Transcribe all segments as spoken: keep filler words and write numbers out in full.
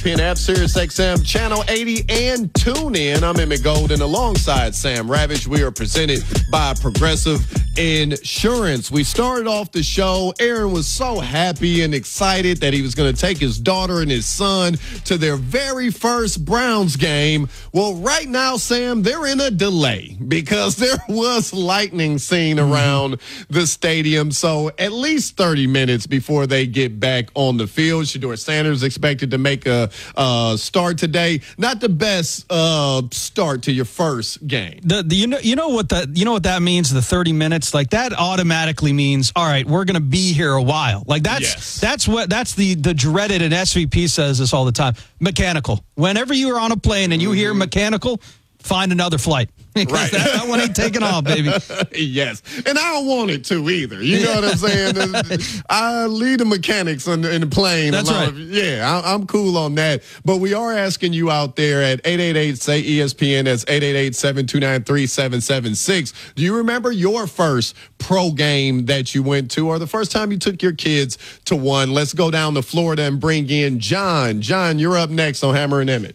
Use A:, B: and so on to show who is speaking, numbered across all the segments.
A: Pin app, Sirius X M, Channel eighty, and tune in. I'm Emmett Golden alongside Sam Ravitch. We are presented by Progressive Insurance. We started off the show. Aaron was so happy and excited that he was going to take his daughter and his son to their very first Browns game. Well, right now, Sam, they're in a delay because there was lightning seen around the stadium. So at least thirty minutes before they get back on the field. Shedeur Sanders expected to make a Uh, start today. Not the best uh, start to your first game.
B: The, the you know you know what that you know what that means. The thirty minutes, like that automatically means, all right, we're going to be here a while. Like that's
A: Yes.
B: that's what that's the the dreaded, and S V P says this all the time. Mechanical. Whenever you are on a plane and you hear mechanical, find another flight. Because
A: Right.
B: that, that one ain't taking off, baby.
A: Yes. And I don't want it to either. You know what I'm saying? I lead the mechanics in, in the plane.
B: That's
A: a lot
B: right.
A: Of, yeah, I, I'm cool on that. But we are asking you out there at eight eight eight, say E S P N. That's eight eight eight, seven two nine, three seven seven six. Do you remember your first pro game that you went to, or the first time you took your kids to one? Let's go down to Florida and bring in John. John, you're up next on Hammer and Emmett.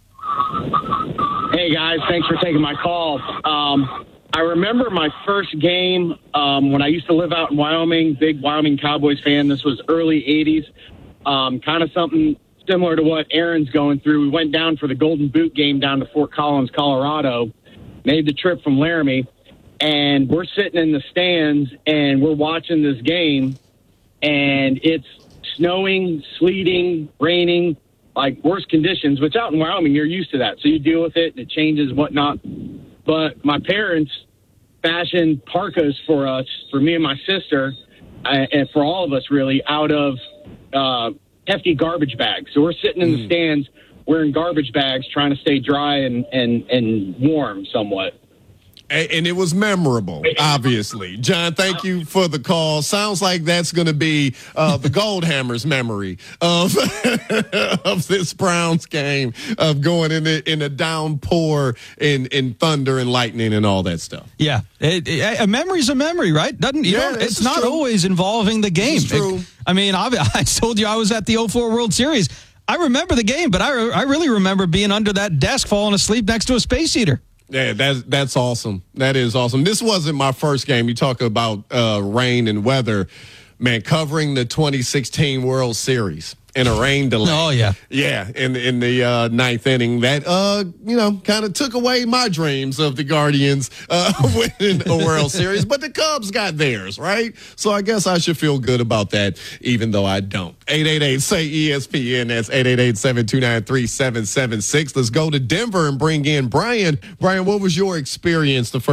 C: Hey, guys, thanks for taking my call. Um, I remember my first game um, when I used to live out in Wyoming, big Wyoming Cowboys fan. This was early eighties, um, kind of something similar to what Aaron's going through. We went down for the Golden Boot game down to Fort Collins, Colorado, made the trip from Laramie, and we're sitting in the stands, and we're watching this game, and it's snowing, sleeting, raining, like worse conditions, which out in Wyoming, you're used to that. So you deal with it and it changes and whatnot. But my parents fashioned parkas for us, for me and my sister, uh, and for all of us really, out of uh, hefty garbage bags. So we're sitting in the stands wearing garbage bags trying to stay dry and, and, and warm somewhat.
A: And it was memorable, obviously. John, thank you for the call. Sounds like that's going to be uh, the Goldhammer's memory of of this Browns game, of going in a, in a downpour in, in thunder and lightning and all that stuff.
B: Yeah, it, it, a memory's a memory, right? Doesn't you
A: Yeah,
B: know?
A: this
B: It's
A: is
B: not
A: true.
B: always involving the game.
A: This is true.
B: It- I mean, I, I told you I was at the oh four World Series. I remember the game, but I re- I really remember being under that desk, falling asleep next to a space heater.
A: Yeah, that's that's awesome. That is awesome. This wasn't my first game. You talk about uh, rain and weather, man. Covering the twenty sixteen World Series in a rain delay.
B: Oh yeah,
A: yeah. In in the uh, ninth inning, that uh, you know, kind of took away my dreams of the Guardians uh, winning a World Series. But the Cubs got theirs, right? So I guess I should feel good about that, even though I don't. eight eight eight, say E S P N. That's eight eight eight, seven two nine, three seven seven six. Let's go to Denver and bring in Brian. Brian, what was your experience the first